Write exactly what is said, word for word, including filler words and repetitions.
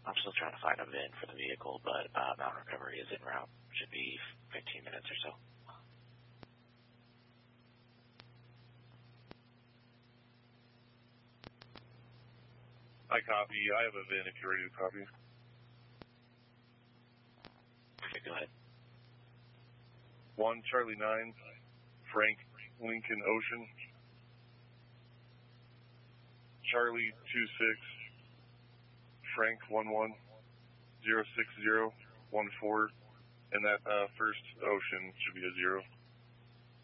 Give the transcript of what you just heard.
I'm still trying to find a V I N for the vehicle, but uh, mountain recovery is en route. Should be fifteen minutes or so. I copy. I have a V I N if you're ready to copy. Okay, go ahead. One Charlie nine, Frank Lincoln Ocean. Charlie two six, Frank one one, zero six zero one four, and that uh, first Ocean should be a zero.